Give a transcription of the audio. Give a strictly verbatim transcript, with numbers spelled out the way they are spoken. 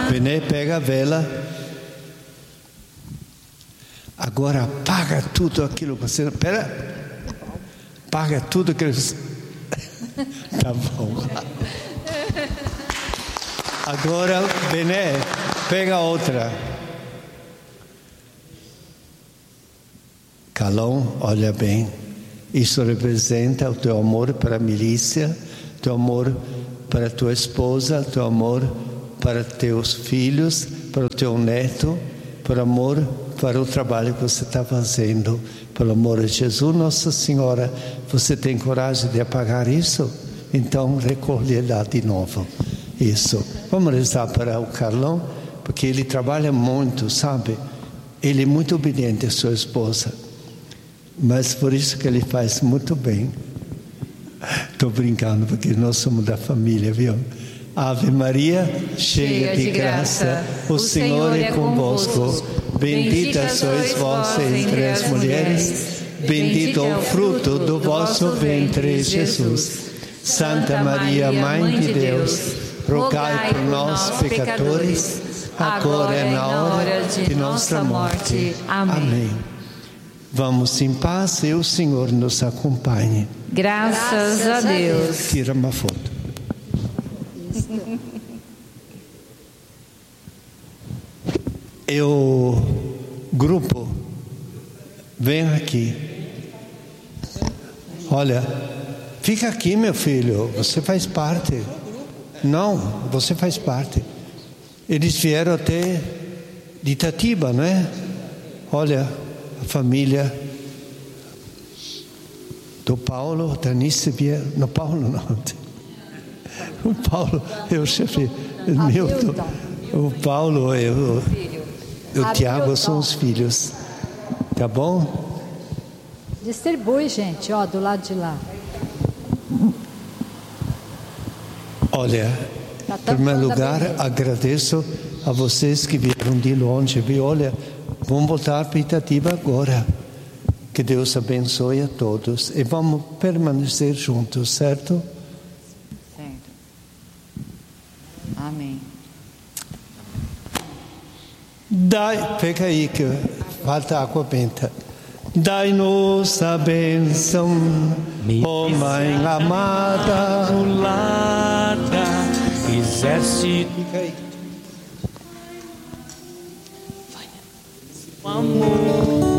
Bené, pega a vela. Agora apaga tudo aquilo que você... Pera. Apaga tudo aquilo que você... Tá bom. Agora, Bené, pega outra. Calão, olha bem. Isso representa o teu amor para a milícia, teu amor para a tua esposa, teu amor para teus filhos, para o teu neto, por amor para o trabalho que você está fazendo. Pelo amor de Jesus, Nossa Senhora, você tem coragem de apagar isso? Então recolhe lá de novo. Isso. Vamos rezar para o Carlão, porque ele trabalha muito, sabe? Ele é muito obediente à sua esposa. Mas por isso que ele faz muito bem. Estou brincando, porque nós somos da família, viu? Ave Maria, cheia de graça, o Senhor é convosco. Bendita sois vós entre as mulheres, bendito o fruto do vosso ventre, Jesus. Santa Maria, Mãe de Deus, rogai por nós, pecadores, agora é na hora de nossa morte. Amém. Vamos em paz e o Senhor nos acompanhe. Graças a Deus. Tira uma foto. E o grupo, vem aqui. Olha, fica aqui, meu filho, você faz parte. Não, você faz parte. Eles vieram até de Itatiba, não é? Olha, a família do Paulo, da Nice, no Paulo não. O Paulo é o chefe, o Milton. O Paulo é o, o Tiago são os filhos. Tá bom? Distribui, gente, ó, do lado de lá. Olha, em primeiro lugar, agradeço a vocês que vieram de longe. Viu? Olha, vamos voltar para Itatiba agora. Que Deus abençoe a todos. E vamos permanecer juntos, certo? Certo. Amém. Dai, pega aí que falta água benta. Dai-nos a bênção, ó Mãe amada, Imaculada, exerce o amor.